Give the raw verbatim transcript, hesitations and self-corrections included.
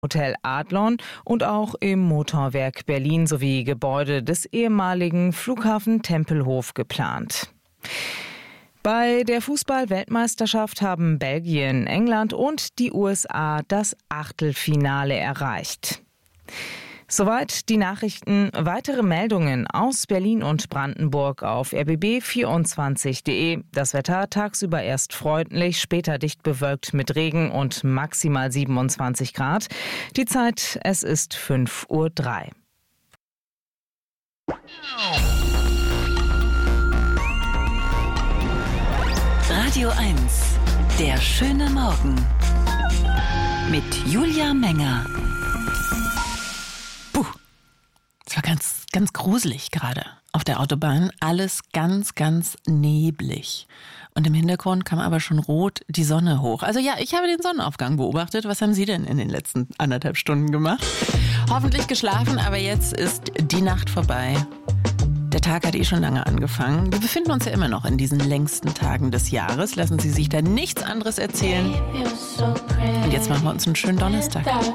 Hotel Adlon und auch im Motorwerk Berlin sowie Gebäude des ehemaligen Flughafen Tempelhof geplant. Bei der Fußball-Weltmeisterschaft haben Belgien, England und die U S A das Achtelfinale erreicht. Soweit die Nachrichten. Weitere Meldungen aus Berlin und Brandenburg auf r b b vierundzwanzig punkt d e. Das Wetter tagsüber erst freundlich, später dicht bewölkt mit Regen und maximal siebenundzwanzig Grad. Die Zeit, es ist fünf Uhr drei. Radio eins, der schöne Morgen mit Julia Menger. Puh, es war ganz, ganz gruselig gerade auf der Autobahn. Alles ganz, ganz neblig. Und im Hintergrund kam aber schon rot die Sonne hoch. Also ja, ich habe den Sonnenaufgang beobachtet. Was haben Sie denn in den letzten anderthalb Stunden gemacht? Hoffentlich geschlafen, aber jetzt ist die Nacht vorbei. Der Tag hat eh schon lange angefangen. Wir befinden uns ja immer noch in diesen längsten Tagen des Jahres. Lassen Sie sich da nichts anderes erzählen. Und jetzt machen wir uns einen schönen Donnerstag.